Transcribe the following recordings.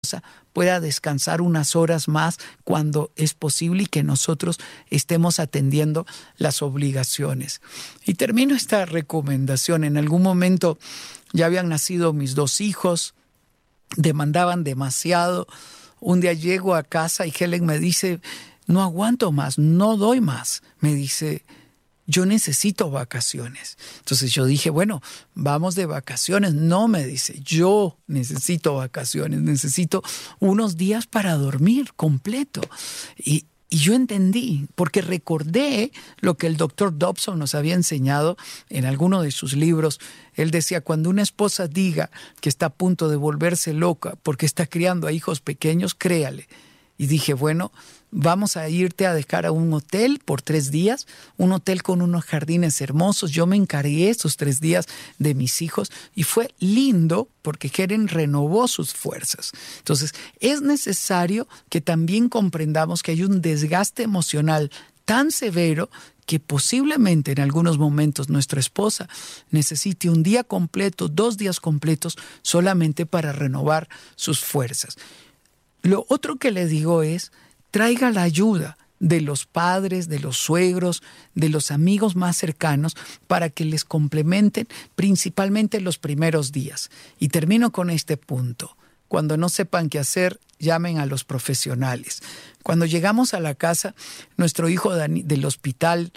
esposa pueda descansar unas horas más cuando es posible y que nosotros estemos atendiendo las obligaciones. Y termino esta recomendación. En algún momento ya habían nacido mis 2 hijos, demandaban demasiado. Un día llego a casa y Helen me dice, no aguanto más, no doy más. Me dice, yo necesito vacaciones. Entonces yo dije, bueno, vamos de vacaciones. No, me dice, yo necesito vacaciones, necesito unos días para dormir completo. Y yo entendí, porque recordé lo que el doctor Dobson nos había enseñado en alguno de sus libros. Él decía, cuando una esposa diga que está a punto de volverse loca porque está criando a hijos pequeños, créale. Y dije, bueno, vamos a irte a dejar a un hotel por 3 días, un hotel con unos jardines hermosos. Yo me encargué esos 3 días de mis hijos y fue lindo porque Helen renovó sus fuerzas. Entonces, es necesario que también comprendamos que hay un desgaste emocional tan severo que posiblemente en algunos momentos nuestra esposa necesite un día completo, 2 días completos solamente para renovar sus fuerzas. Lo otro que le digo es, traiga la ayuda de los padres, de los suegros, de los amigos más cercanos para que les complementen principalmente los primeros días. Y termino con este punto. Cuando no sepan qué hacer, llamen a los profesionales. Cuando llegamos a la casa, nuestro hijo del hospital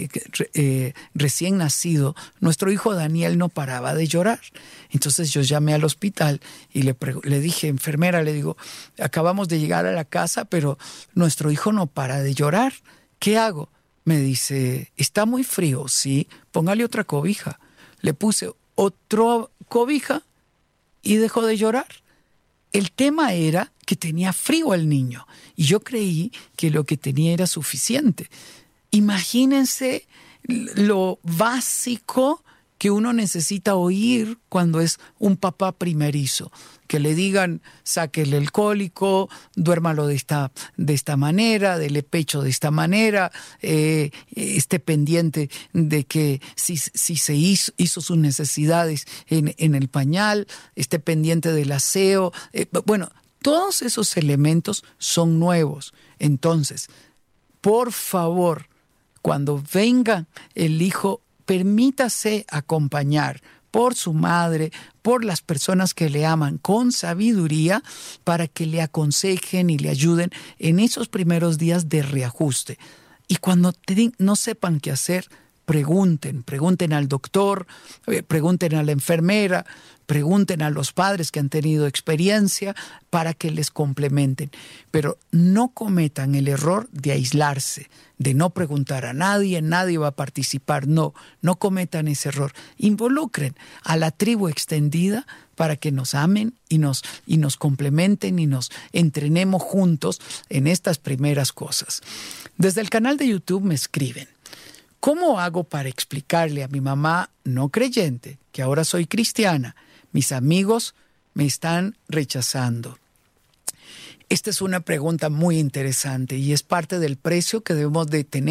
recién nacido, nuestro hijo Daniel no paraba de llorar. Entonces yo llamé al hospital y le dije, enfermera, le digo, acabamos de llegar a la casa, pero nuestro hijo no para de llorar. ¿Qué hago? Me dice, está muy frío, sí, póngale otra cobija. Le puse otra cobija y dejó de llorar. El tema era que tenía frío el niño y yo creí que lo que tenía era suficiente. Imagínense lo básico que uno necesita oír cuando es un papá primerizo. Que le digan, sáquele el cólico, duérmalo de esta manera, dele pecho de esta manera, esté pendiente de que si se hizo sus necesidades en el pañal, esté pendiente del aseo. Bueno, todos esos elementos son nuevos. Entonces, por favor, cuando venga el hijo, permítase acompañar por su madre, por las personas que le aman con sabiduría para que le aconsejen y le ayuden en esos primeros días de reajuste. Y cuando no sepan qué hacer, pregunten al doctor, pregunten a la enfermera, pregunten a los padres que han tenido experiencia para que les complementen. Pero no cometan el error de aislarse, de no preguntar a nadie va a participar. No cometan ese error. Involucren a la tribu extendida para que nos amen y nos complementen y nos entrenemos juntos en estas primeras cosas. Desde el canal de YouTube me escriben, ¿cómo hago para explicarle a mi mamá no creyente que ahora soy cristiana? Mis amigos me están rechazando. Esta es una pregunta muy interesante y es parte del precio que debemos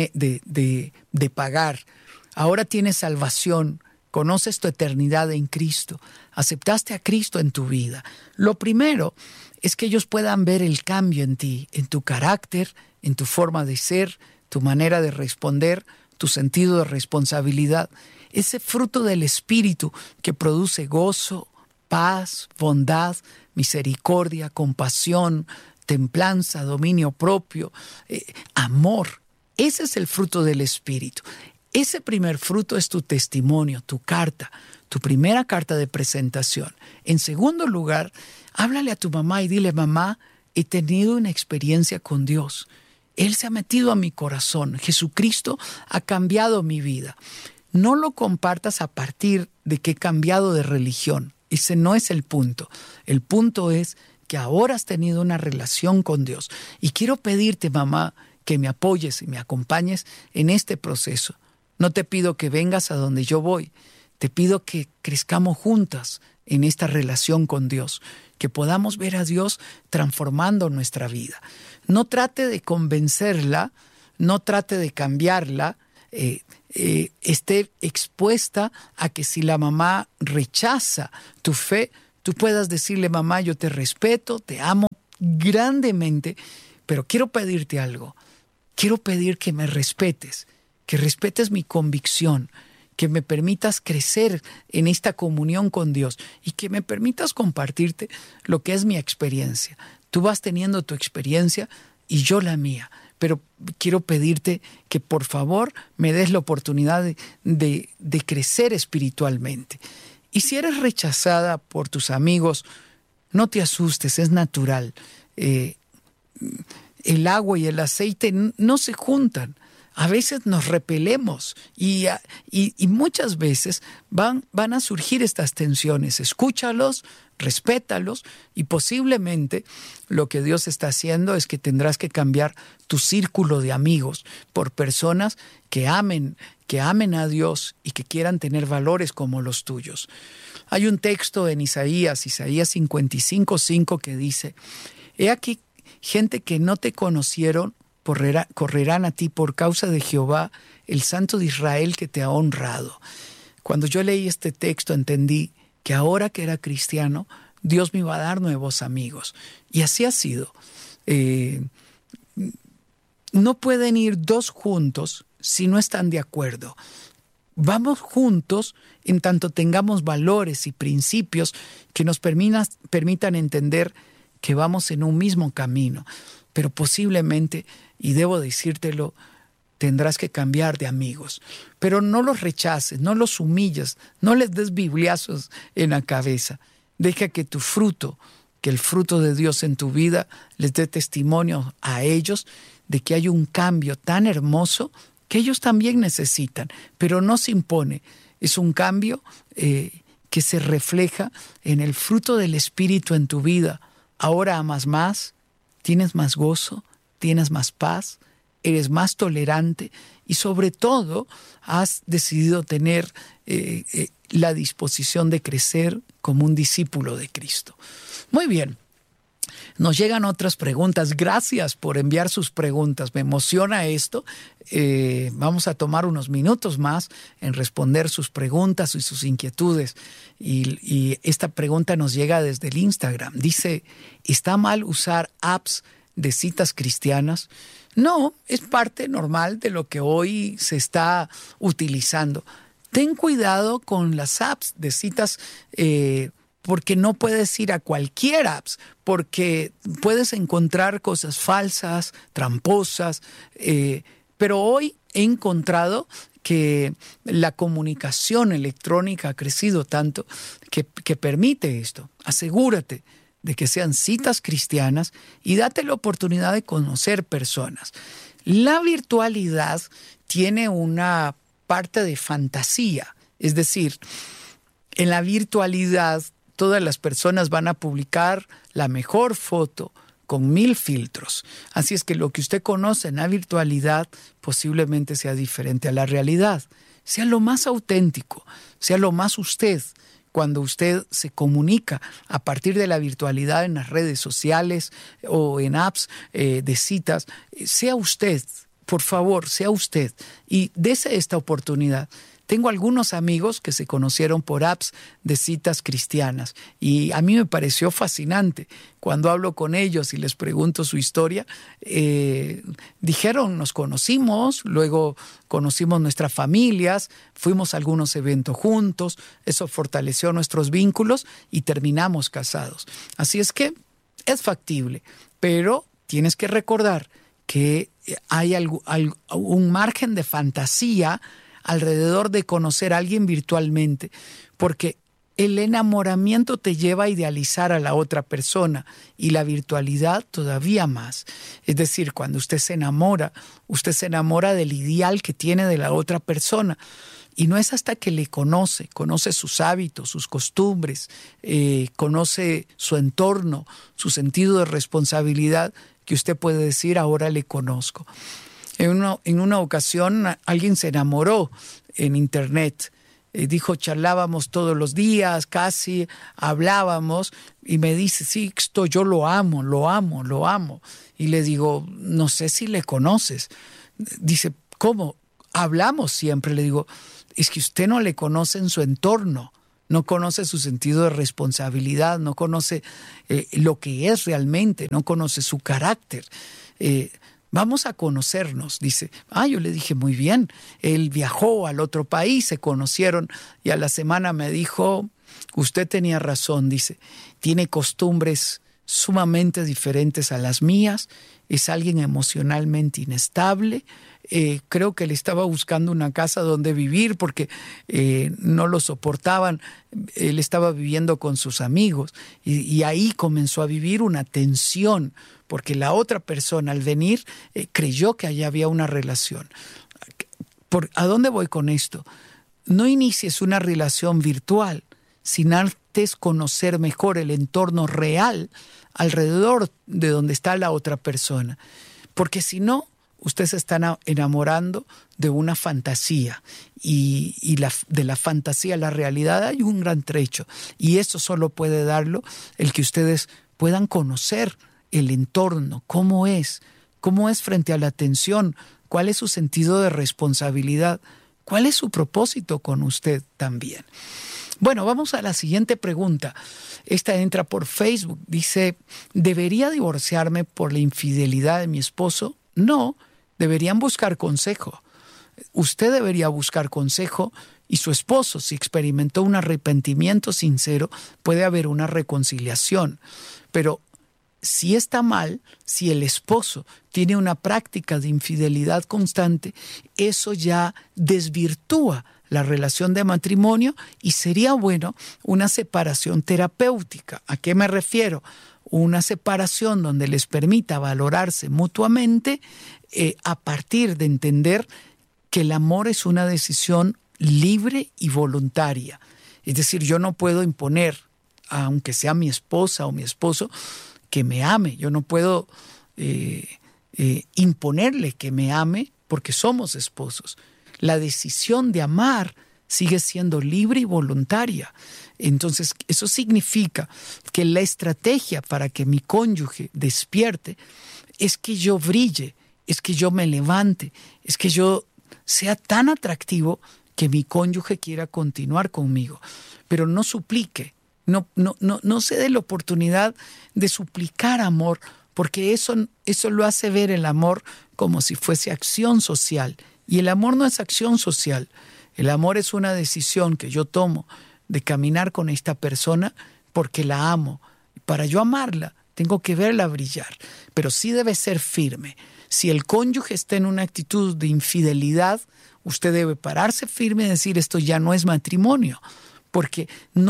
de pagar. Ahora tienes salvación, conoces tu eternidad en Cristo, aceptaste a Cristo en tu vida. Lo primero es que ellos puedan ver el cambio en ti, en tu carácter, en tu forma de ser, tu manera de responder, tu sentido de responsabilidad, ese fruto del Espíritu que produce gozo, paz, bondad, misericordia, compasión, templanza, dominio propio, amor. Ese es el fruto del Espíritu. Ese primer fruto es tu testimonio, tu carta, tu primera carta de presentación. En segundo lugar, háblale a tu mamá y dile, mamá, he tenido una experiencia con Dios. Él se ha metido a mi corazón. Jesucristo ha cambiado mi vida. No lo compartas a partir de que he cambiado de religión. Ese no es el punto. El punto es que ahora has tenido una relación con Dios. Y quiero pedirte, mamá, que me apoyes y me acompañes en este proceso. No te pido que vengas a donde yo voy. Te pido que crezcamos juntas en esta relación con Dios, que podamos ver a Dios transformando nuestra vida. No trate de convencerla, no trate de cambiarla, esté expuesta a que si la mamá rechaza tu fe, tú puedas decirle, mamá, yo te respeto, te amo, grandemente, pero quiero pedirte algo. Quiero pedir que me respetes, que respetes mi convicción, que me permitas crecer en esta comunión con Dios y que me permitas compartirte lo que es mi experiencia. Tú vas teniendo tu experiencia y yo la mía, pero quiero pedirte que por favor me des la oportunidad de crecer espiritualmente. Y si eres rechazada por tus amigos, no te asustes, es natural. El agua y el aceite no se juntan. A veces nos repelemos y muchas veces van a surgir estas tensiones. Escúchalos, respétalos y posiblemente lo que Dios está haciendo es que tendrás que cambiar tu círculo de amigos por personas que amen a Dios y que quieran tener valores como los tuyos. Hay un texto en Isaías 55:5 que dice: «He aquí gente que no te conocieron correrán a ti por causa de Jehová, el Santo de Israel que te ha honrado». Cuando yo leí este texto entendí que ahora que era cristiano, Dios me iba a dar nuevos amigos. Y así ha sido. No pueden ir dos juntos si no están de acuerdo. Vamos juntos en tanto tengamos valores y principios que nos permitan entender que vamos en un mismo camino. Pero posiblemente, y debo decírtelo, tendrás que cambiar de amigos. Pero no los rechaces, no los humilles, no les des bibliazos en la cabeza. Deja que el fruto de Dios en tu vida les dé testimonio a ellos de que hay un cambio tan hermoso que ellos también necesitan, pero no se impone. Es un cambio que se refleja en el fruto del Espíritu en tu vida. Ahora amas más, tienes más gozo, tienes más paz, eres más tolerante y sobre todo has decidido tener la disposición de crecer como un discípulo de Cristo. Muy bien. Nos llegan otras preguntas. Gracias por enviar sus preguntas. Me emociona esto. Vamos a tomar unos minutos más en responder sus preguntas y sus inquietudes. Y esta pregunta nos llega desde el Instagram. Dice: ¿está mal usar apps de citas cristianas? No, es parte normal de lo que hoy se está utilizando. Ten cuidado con las apps de citas porque no puedes ir a cualquier apps, porque puedes encontrar cosas falsas, tramposas, pero hoy he encontrado que la comunicación electrónica ha crecido tanto que permite esto. Asegúrate de que sean citas cristianas y date la oportunidad de conocer personas. La virtualidad tiene una parte de fantasía, es decir, en la virtualidad todas las personas van a publicar la mejor foto con 1000 filtros. Así es que lo que usted conoce en la virtualidad posiblemente sea diferente a la realidad. Sea lo más auténtico, sea lo más usted. Cuando usted se comunica a partir de la virtualidad en las redes sociales o en apps de citas, sea usted, por favor, sea usted y dese esta oportunidad. Tengo algunos amigos que se conocieron por apps de citas cristianas y a mí me pareció fascinante. Cuando hablo con ellos y les pregunto su historia, dijeron: nos conocimos, luego conocimos nuestras familias, fuimos a algunos eventos juntos, eso fortaleció nuestros vínculos y terminamos casados. Así es que es factible, pero tienes que recordar que hay un margen de fantasía alrededor de conocer a alguien virtualmente, porque el enamoramiento te lleva a idealizar a la otra persona y la virtualidad todavía más. Es decir, cuando usted se enamora del ideal que tiene de la otra persona. Y no es hasta que le conoce sus hábitos, sus costumbres, conoce su entorno, su sentido de responsabilidad, que usted puede decir: ahora le conozco. En una ocasión alguien se enamoró en internet. Dijo: charlábamos todos los días, casi hablábamos, y me dice: Sixto, yo lo amo. Y le digo: no sé si le conoces. Dice: ¿cómo? Hablamos siempre. Le digo: es que usted no le conoce en su entorno. no conoce su sentido de responsabilidad, no conoce lo que es realmente, no conoce su carácter. Vamos a conocernos, dice. Yo le dije, muy bien. Él viajó al otro país, se conocieron y a la semana me dijo, usted tenía razón, dice, tiene costumbres sumamente diferentes a las mías, es alguien emocionalmente inestable. Creo que le estaba buscando una casa donde vivir porque no lo soportaban. Él estaba viviendo con sus amigos y ahí comenzó a vivir una tensión porque la otra persona al venir creyó que allá había una relación. ¿A dónde voy con esto? No inicies una relación virtual sin antes conocer mejor el entorno real alrededor de donde está la otra persona. Porque si no, usted se está enamorando de una fantasía y de la fantasía a la realidad hay un gran trecho. Y eso solo puede darlo el que ustedes puedan conocer el entorno, cómo es frente a la tensión, cuál es su sentido de responsabilidad, cuál es su propósito con usted también. Bueno, vamos a la siguiente pregunta. Esta entra por Facebook. Dice, ¿debería divorciarme por la infidelidad de mi esposo? No, deberían buscar consejo. Usted debería buscar consejo y su esposo, si experimentó un arrepentimiento sincero, puede haber una reconciliación. Pero si está mal, si el esposo tiene una práctica de infidelidad constante, eso ya desvirtúa la relación de matrimonio y sería bueno una separación terapéutica. ¿A qué me refiero? Una separación donde les permita valorarse mutuamente a partir de entender que el amor es una decisión libre y voluntaria. Es decir, yo no puedo imponer, aunque sea mi esposa o mi esposo, que me ame. Yo no puedo imponerle que me ame porque somos esposos. La decisión de amar sigue siendo libre y voluntaria. Entonces, eso significa que la estrategia para que mi cónyuge despierte es que yo brille, es que yo me levante, es que yo sea tan atractivo que mi cónyuge quiera continuar conmigo. Pero no suplique, no se dé la oportunidad de suplicar amor, porque eso lo hace ver el amor como si fuese acción social. Y el amor no es acción social. El amor es una decisión que yo tomo de caminar con esta persona porque la amo. Para yo amarla, tengo que verla brillar. Pero sí debe ser firme. Si el cónyuge está en una actitud de infidelidad, usted debe pararse firme y decir, esto ya no es matrimonio. Porque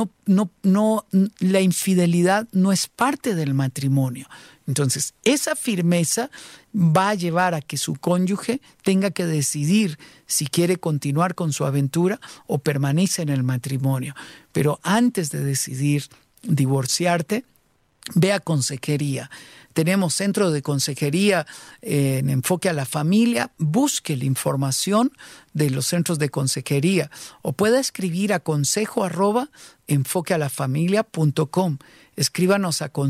la infidelidad no es parte del matrimonio. Entonces, esa firmeza va a llevar a que su cónyuge tenga que decidir si quiere continuar con su aventura o permanece en el matrimonio. Pero antes de decidir divorciarte, ve a consejería. Tenemos centro de consejería en Enfoque a la Familia. Busque la información de los centros de consejería o pueda escribir a consejo@enfoquealafamilia.com. Escríbanos a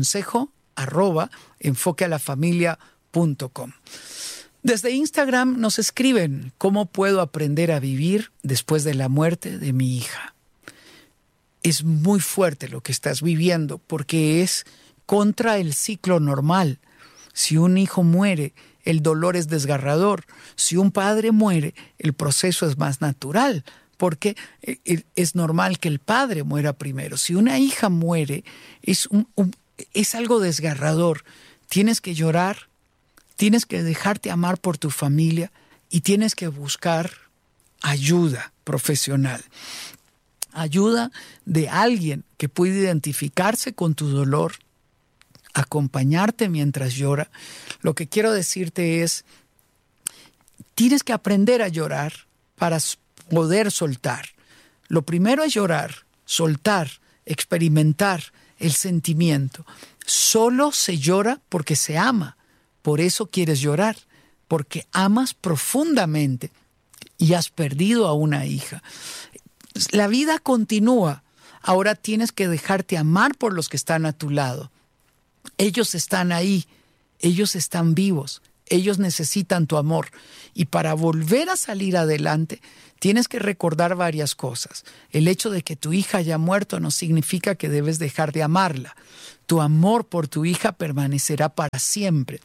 consejo@enfoquealafamilia.com. Desde Instagram nos escriben: ¿cómo puedo aprender a vivir después de la muerte de mi hija? Es muy fuerte lo que estás viviendo porque es contra el ciclo normal. Si un hijo muere, el dolor es desgarrador. Si un padre muere, el proceso es más natural, porque es normal que el padre muera primero. Si una hija muere, es algo desgarrador. Tienes que llorar, tienes que dejarte amar por tu familia y tienes que buscar ayuda profesional. Ayuda de alguien que pueda identificarse con tu dolor, acompañarte mientras llora. Lo que quiero decirte es, tienes que aprender a llorar para poder soltar. Lo primero es llorar, soltar, experimentar el sentimiento. Solo se llora porque se ama. Por eso quieres llorar, porque amas profundamente y has perdido a una hija. La vida continúa. Ahora tienes que dejarte amar por los que están a tu lado. Ellos están ahí, ellos están vivos, Ellos necesitan tu amor. Y para volver a salir adelante, tienes que recordar varias cosas. El hecho de que tu hija haya muerto no significa que debes dejar de amarla. Tu amor por tu hija permanecerá para siempre.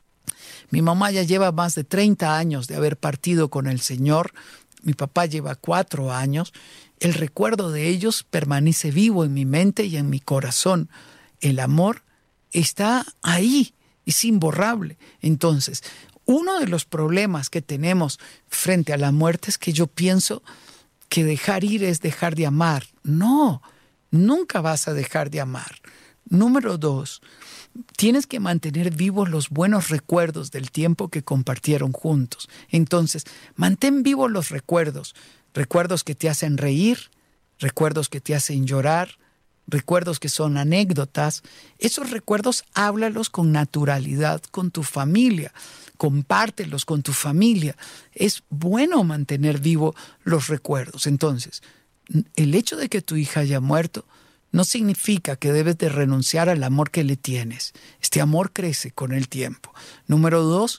Mi mamá ya lleva más de 30 años de haber partido con el Señor. Mi papá lleva 4 años. El recuerdo de ellos permanece vivo en mi mente y en mi corazón. El amor está ahí, es imborrable. Entonces, uno de los problemas que tenemos frente a la muerte es que yo pienso que dejar ir es dejar de amar. No, nunca vas a dejar de amar. Número 2, tienes que mantener vivos los buenos recuerdos del tiempo que compartieron juntos. Entonces, mantén vivos los recuerdos. Recuerdos que te hacen reír, recuerdos que te hacen llorar, recuerdos que son anécdotas. Esos recuerdos háblalos con naturalidad con tu familia. Compártelos con tu familia. Es bueno mantener vivos los recuerdos. Entonces, el hecho de que tu hija haya muerto no significa que debes de renunciar al amor que le tienes. Este amor crece con el tiempo. Número 2,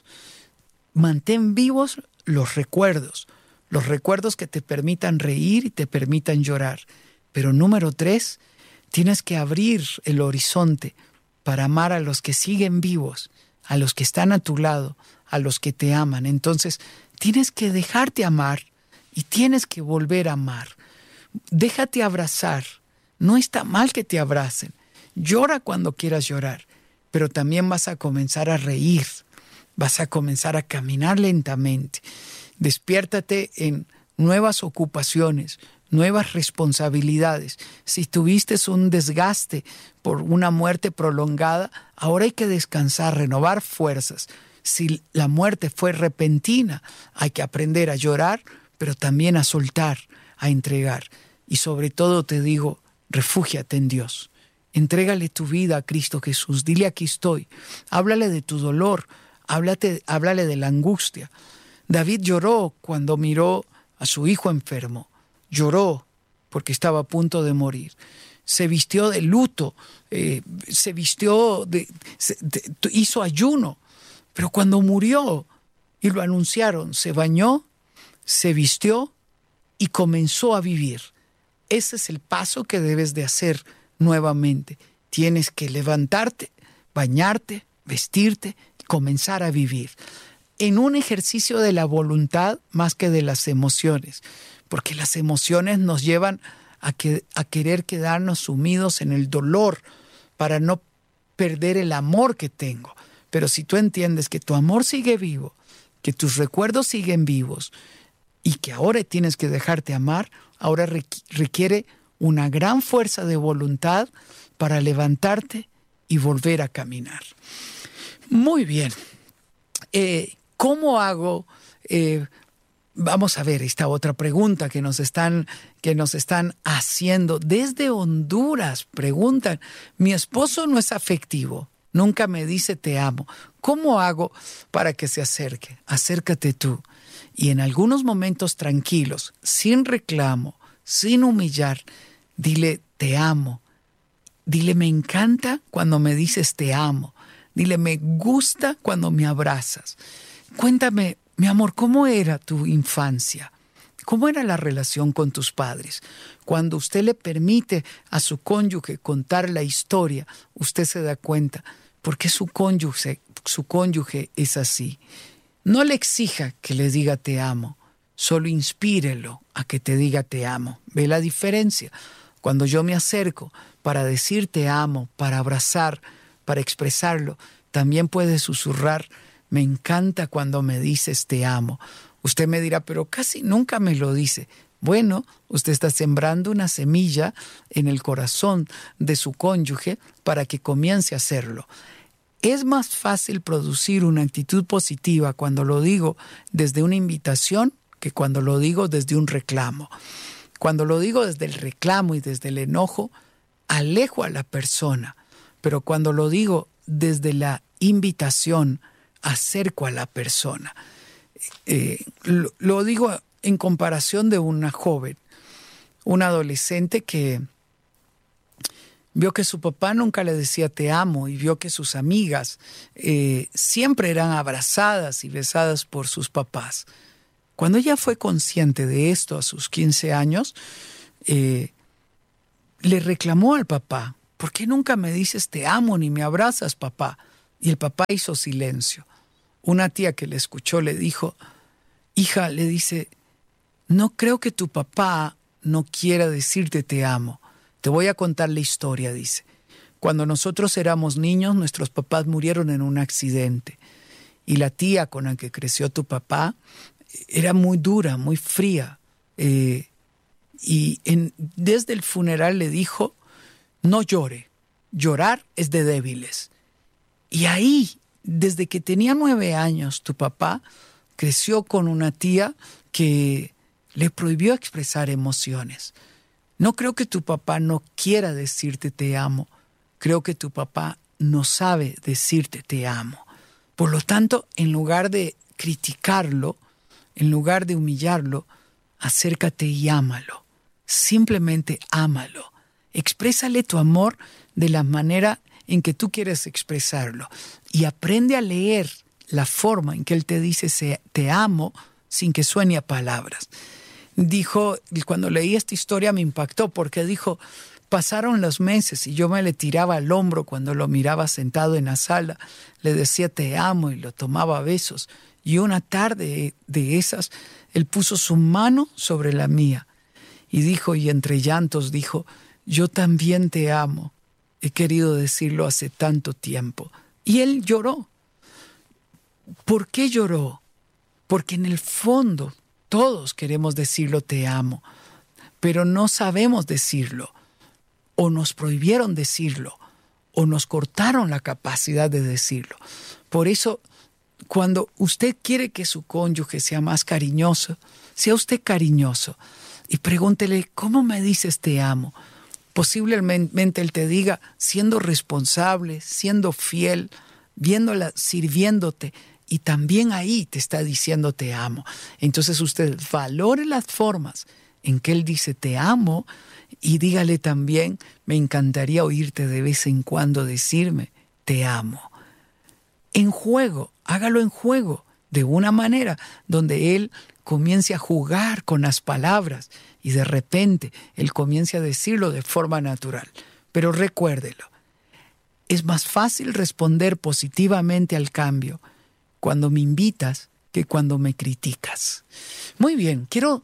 mantén vivos los recuerdos que te permitan reír y te permitan llorar. Pero número 3, tienes que abrir el horizonte para amar a los que siguen vivos, a los que están a tu lado, a los que te aman. Entonces, tienes que dejarte amar y tienes que volver a amar. Déjate abrazar. No está mal que te abracen. Llora cuando quieras llorar, pero también vas a comenzar a reír. Vas a comenzar a caminar lentamente. Despiértate en nuevas ocupaciones, nuevas responsabilidades. Si tuviste un desgaste por una muerte prolongada, ahora hay que descansar, renovar fuerzas. Si la muerte fue repentina, hay que aprender a llorar, pero también a soltar, a entregar. Y sobre todo te digo, refúgiate en Dios. Entrégale tu vida a Cristo Jesús. Dile: aquí estoy. Háblale de tu dolor. Háblale de la angustia. David lloró cuando miró a su hijo enfermo. Lloró porque estaba a punto de morir. Se vistió de luto. Hizo ayuno. Pero cuando murió y lo anunciaron, se bañó, se vistió y comenzó a vivir. Ese es el paso que debes de hacer nuevamente. Tienes que levantarte, bañarte, vestirte y comenzar a vivir. En un ejercicio de la voluntad más que de las emociones. Porque las emociones nos llevan a querer quedarnos sumidos en el dolor para no perder el amor que tengo. Pero si tú entiendes que tu amor sigue vivo, que tus recuerdos siguen vivos y que ahora tienes que dejarte amar, ahora requiere una gran fuerza de voluntad para levantarte y volver a caminar. Muy bien. ¿Cómo hago? Vamos a ver esta otra pregunta que nos están haciendo. Desde Honduras preguntan: mi esposo no es afectivo, nunca me dice te amo. ¿Cómo hago para que se acerque? Acércate tú. Y en algunos momentos tranquilos, sin reclamo, sin humillar, dile: te amo. Dile: me encanta cuando me dices te amo. Dile: me gusta cuando me abrazas. Cuéntame, mi amor, ¿cómo era tu infancia? ¿Cómo era la relación con tus padres? Cuando usted le permite a su cónyuge contar la historia, usted se da cuenta por qué su cónyuge es así. No le exija que le diga te amo, solo inspírelo a que te diga te amo. ¿Ve la diferencia? Cuando yo me acerco para decir te amo, para abrazar, para expresarlo, también puede susurrar: me encanta cuando me dices te amo. Usted me dirá: pero casi nunca me lo dice. Bueno, usted está sembrando una semilla en el corazón de su cónyuge para que comience a hacerlo. Es más fácil producir una actitud positiva cuando lo digo desde una invitación que cuando lo digo desde un reclamo. Cuando lo digo desde el reclamo y desde el enojo, alejo a la persona. Pero cuando lo digo desde la invitación, acerco a la persona. Lo digo en comparación de una joven, una adolescente que vio que su papá nunca le decía te amo y vio que sus amigas siempre eran abrazadas y besadas por sus papás. Cuando ella fue consciente de esto a sus 15 años, le reclamó al papá, ¿por qué nunca me dices te amo ni me abrazas, papá? Y el papá hizo silencio. Una tía que le escuchó le dijo, hija, le dice, no creo que tu papá no quiera decirte te amo. Te voy a contar la historia, dice. Cuando nosotros éramos niños, nuestros papás murieron en un accidente. Y la tía con la que creció tu papá era muy dura, muy fría. Desde el funeral le dijo, no llore, llorar es de débiles. Y ahí, desde que tenía 9 años, tu papá creció con una tía que le prohibió expresar emociones. No creo que tu papá no quiera decirte te amo. Creo que tu papá no sabe decirte te amo. Por lo tanto, en lugar de criticarlo, en lugar de humillarlo, acércate y ámalo. Simplemente ámalo. Exprésale tu amor de la manera en que tú quieres expresarlo. Y aprende a leer la forma en que él te dice te amo sin que suene a palabras. Dijo, cuando leí esta historia me impactó porque dijo, pasaron los meses y yo me le tiraba al hombro cuando lo miraba sentado en la sala, le decía te amo y lo tomaba a besos. Y una tarde de esas, él puso su mano sobre la mía y dijo, y entre llantos dijo, yo también te amo. He querido decirlo hace tanto tiempo. Y él lloró. ¿Por qué lloró? Porque en el fondo todos queremos decirlo te amo, pero no sabemos decirlo, o nos prohibieron decirlo, o nos cortaron la capacidad de decirlo. Por eso, cuando usted quiere que su cónyuge sea más cariñoso, sea usted cariñoso y pregúntele, ¿cómo me dices te amo? Posiblemente él te diga, siendo responsable, siendo fiel, viéndola, sirviéndote, y también ahí te está diciendo te amo. Entonces usted valore las formas en que él dice te amo y dígale también, me encantaría oírte de vez en cuando decirme te amo. En juego, hágalo en juego, de una manera donde él comience a jugar con las palabras y de repente él comience a decirlo de forma natural. Pero recuérdelo, es más fácil responder positivamente al cambio cuando me invitas que cuando me criticas. Muy bien, quiero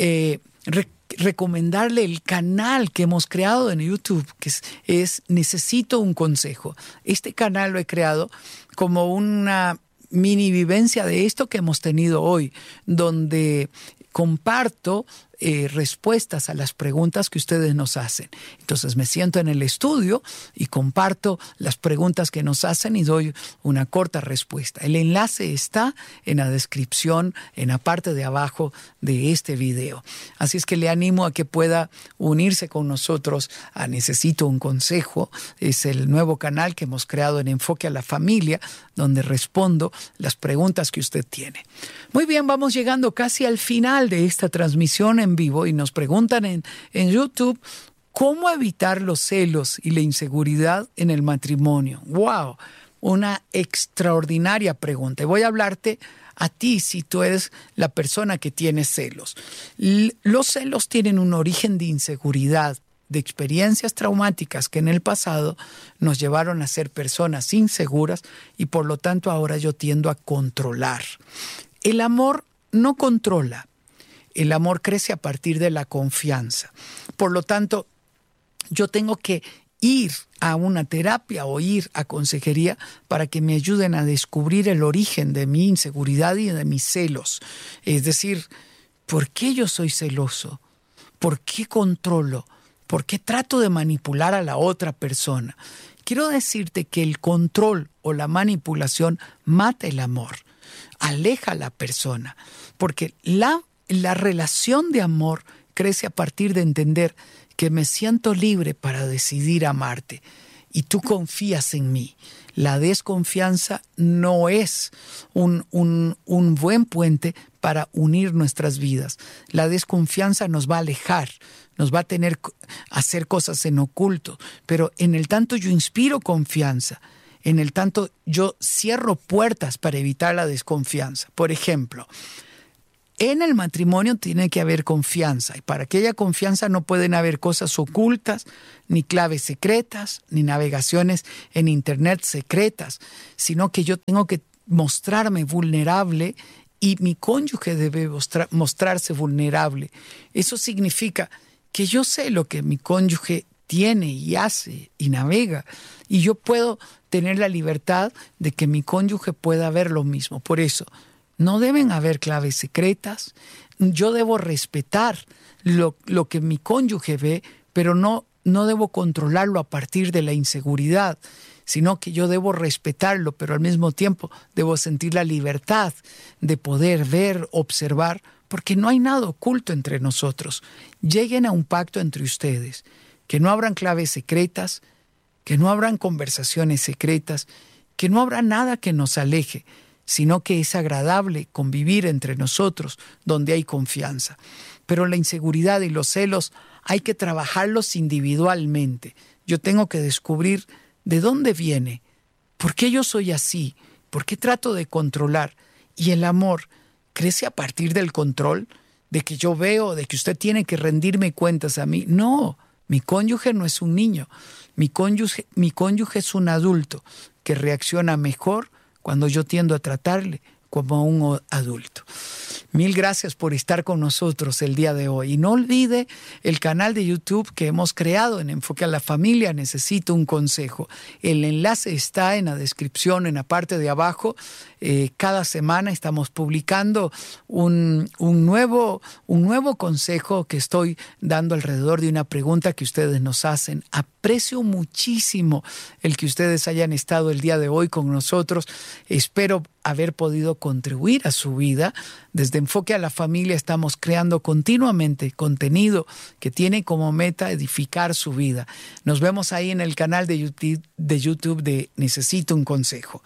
recomendarle el canal que hemos creado en YouTube, que es Necesito un Consejo. Este canal lo he creado como una mini vivencia de esto que hemos tenido hoy, donde comparto respuestas a las preguntas que ustedes nos hacen. Entonces me siento en el estudio y comparto las preguntas que nos hacen y doy una corta respuesta. El enlace está en la descripción, en la parte de abajo de este video. Así es que le animo a que pueda unirse con nosotros a Necesito un Consejo. Es el nuevo canal que hemos creado en Enfoque a la Familia, donde respondo las preguntas que usted tiene. Muy bien, vamos llegando casi al final de esta transmisión en vivo y nos preguntan en YouTube, ¿cómo evitar los celos y la inseguridad en el matrimonio? ¡Wow! Una extraordinaria pregunta. Voy a hablarte a ti si tú eres la persona que tiene celos. Los celos tienen un origen de inseguridad, de experiencias traumáticas que en el pasado nos llevaron a ser personas inseguras y por lo tanto ahora yo tiendo a controlar. El amor no controla. El amor crece a partir de la confianza. Por lo tanto, yo tengo que ir a una terapia o ir a consejería para que me ayuden a descubrir el origen de mi inseguridad y de mis celos. Es decir, ¿por qué yo soy celoso? ¿Por qué controlo? ¿Por qué trato de manipular a la otra persona? Quiero decirte que el control o la manipulación mata el amor, aleja a la persona, porque la relación de amor crece a partir de entender que me siento libre para decidir amarte y tú confías en mí. La desconfianza no es un buen puente para unir nuestras vidas. La desconfianza nos va a alejar, nos va a tener hacer cosas en oculto, pero en el tanto yo inspiro confianza, en el tanto yo cierro puertas para evitar la desconfianza. Por ejemplo, en el matrimonio tiene que haber confianza, y para que haya confianza no pueden haber cosas ocultas, ni claves secretas, ni navegaciones en internet secretas, sino que yo tengo que mostrarme vulnerable y mi cónyuge debe mostrarse vulnerable. Eso significa que yo sé lo que mi cónyuge tiene y hace y navega, y yo puedo tener la libertad de que mi cónyuge pueda ver lo mismo. Por eso, no deben haber claves secretas. Yo debo respetar lo que mi cónyuge ve, pero no debo controlarlo a partir de la inseguridad, sino que yo debo respetarlo, pero al mismo tiempo debo sentir la libertad de poder ver, observar, porque no hay nada oculto entre nosotros. Lleguen a un pacto entre ustedes, que no habrán claves secretas, que no habrán conversaciones secretas, que no habrá nada que nos aleje, sino que es agradable convivir entre nosotros donde hay confianza. Pero la inseguridad y los celos hay que trabajarlos individualmente. Yo tengo que descubrir de dónde viene, por qué yo soy así, por qué trato de controlar. Y el amor crece a partir del control, de que yo veo, de que usted tiene que rendirme cuentas a mí. No, mi cónyuge no es un niño. Mi cónyuge es un adulto que reacciona mejor cuando yo tiendo a tratarle como a un adulto. Mil gracias por estar con nosotros el día de hoy. Y no olvide el canal de YouTube que hemos creado en Enfoque a la Familia, Necesito un Consejo. El enlace está en la descripción, en la parte de abajo. Cada semana estamos publicando un nuevo consejo que estoy dando alrededor de una pregunta que ustedes nos hacen. Aprecio muchísimo el que ustedes hayan estado el día de hoy con nosotros. Espero haber podido contribuir a su vida. Desde Enfoque a la Familia estamos creando continuamente contenido que tiene como meta edificar su vida. Nos vemos ahí en el canal de YouTube de Necesito un Consejo.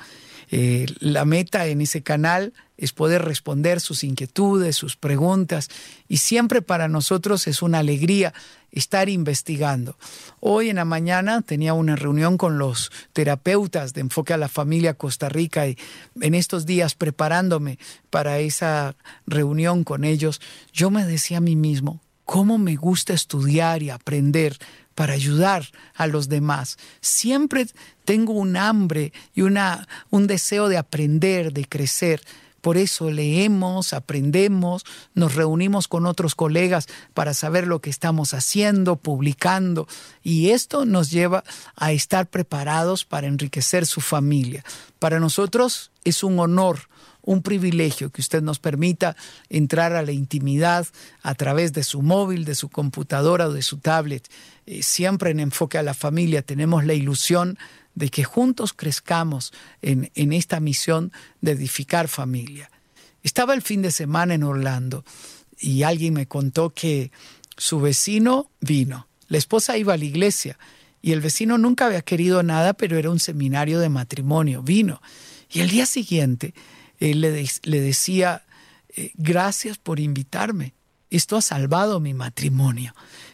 La meta en ese canal es poder responder sus inquietudes, sus preguntas, y siempre para nosotros es una alegría estar investigando. Hoy en la mañana tenía una reunión con los terapeutas de Enfoque a la Familia Costa Rica, y en estos días preparándome para esa reunión con ellos, yo me decía a mí mismo, cómo me gusta estudiar y aprender para ayudar a los demás. Siempre tengo un hambre y un deseo de aprender, de crecer. Por eso leemos, aprendemos, nos reunimos con otros colegas para saber lo que estamos haciendo, publicando, y esto nos lleva a estar preparados para enriquecer su familia. Para nosotros es un honor, un privilegio que usted nos permita entrar a la intimidad a través de su móvil, de su computadora o de su tablet. Siempre en Enfoque a la Familia tenemos la ilusión de que juntos crezcamos en esta misión de edificar familia. Estaba el fin de semana en Orlando y alguien me contó que su vecino vino. La esposa iba a la iglesia y el vecino nunca había querido nada, pero era un seminario de matrimonio. Vino. Y el día siguiente él le decía, gracias por invitarme. Esto ha salvado mi matrimonio.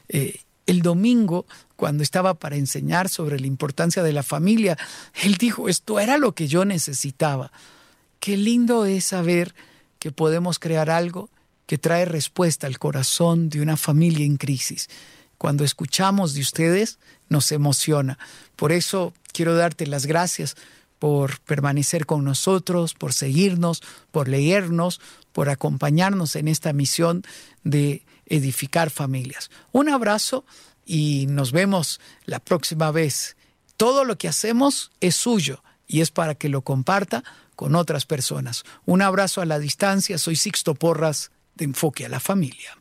El domingo, cuando estaba para enseñar sobre la importancia de la familia, él dijo, esto era lo que yo necesitaba. Qué lindo es saber que podemos crear algo que trae respuesta al corazón de una familia en crisis. Cuando escuchamos de ustedes, nos emociona. Por eso quiero darte las gracias por permanecer con nosotros, por seguirnos, por leernos, por acompañarnos en esta misión de edificar familias. Un abrazo y nos vemos la próxima vez. Todo lo que hacemos es suyo y es para que lo comparta con otras personas. Un abrazo a la distancia. Soy Sixto Porras de Enfoque a la Familia.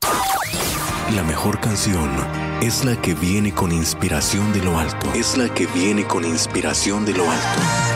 La mejor canción es la que viene con inspiración de lo alto. Es la que viene con inspiración de lo alto.